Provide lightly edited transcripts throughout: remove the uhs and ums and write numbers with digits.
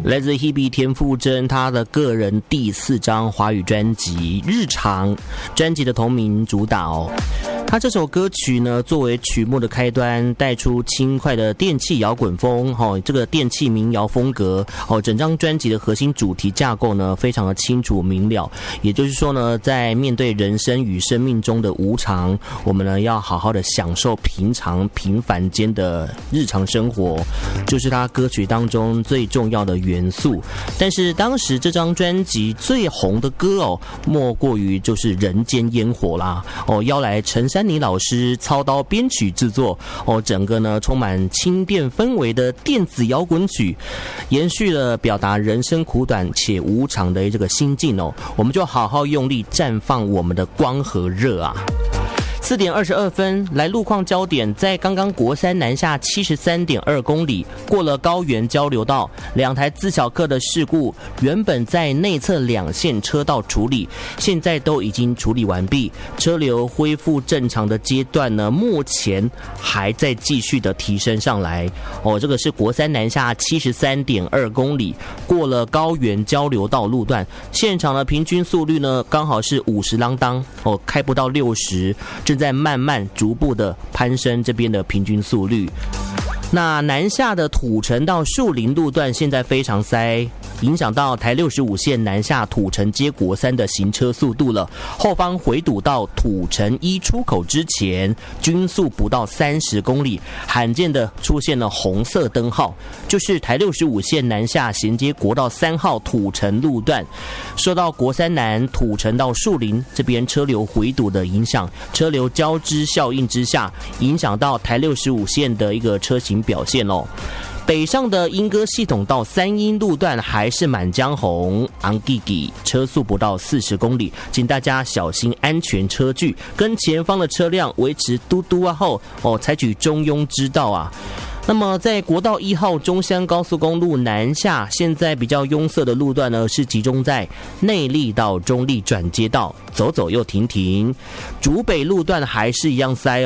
来自 Hebe 田馥甄她的个人第4张华语专辑《日常》专辑的同名主打哦。他这首歌曲呢，作为曲目的开端，带出轻快的电气摇滚风，这个电气民谣风格，整张专辑的核心主题架构呢，非常的清楚明了。也就是说呢，在面对人生与生命中的无常，我们呢要好好的享受平常平凡间的日常生活，就是他歌曲当中最重要的元素。但是当时这张专辑最红的歌莫过于就是《人间烟火》啦，邀来陈珊妮老师操刀编曲制作，整个呢充满轻电氛围的电子摇滚曲，延续了表达人生苦短且无常的这个心境我们就好好用力绽放我们的光和热啊。4点22分，来路况焦点，在刚刚国三南下73.2公里，过了高原交流道，2台自小客的事故，原本在内侧2线车道处理，现在都已经处理完毕，车流恢复正常的阶段呢，目前还在继续的提升上来。这个是国三南下73.2公里，过了高原交流道路段，现场的平均速率呢，刚好是50啷当，开不到60，正在慢慢逐步的攀升这边的平均速率。那南下的土城到树林路段现在非常塞，影响到台65线南下土城接国三的行车速度了。后方回堵到土城1出口之前，均速不到30公里，罕见的出现了红色灯号，就是台65线南下衔接国道3号土城路段，受到国三南土城到树林这边车流回堵的影响，车流交织效应之下，影响到台65线的一个车型表现北上的莺歌系统到3鶯路段还是满江红昂吉吉，车速不到40公里，请大家小心安全车距，跟前方的车辆维持嘟嘟后采取中庸之道啊。那么在国道1号中山高速公路南下，现在比较拥塞的路段呢，是集中在内壢到中壢转接道，走走又停停。竹北路段还是一样塞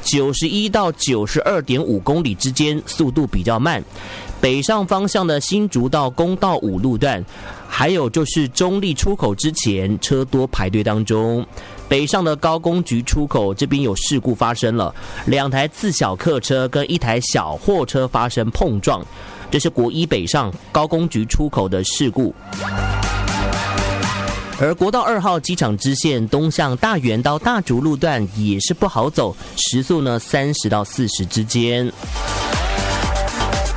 91到92.5公里之间，速度比较慢。北上方向的新竹到公道5路段，还有就是中壢出口之前车多排队当中。北上的高工局出口这边有事故发生了，2台自小客车跟1台小货车发生碰撞，这是国1北上高工局出口的事故。而国道2号机场支线东向大园到大竹路段也是不好走，时速呢30到40之间。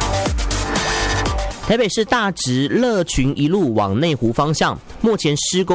台北市大直乐群一路往内湖方向，目前施工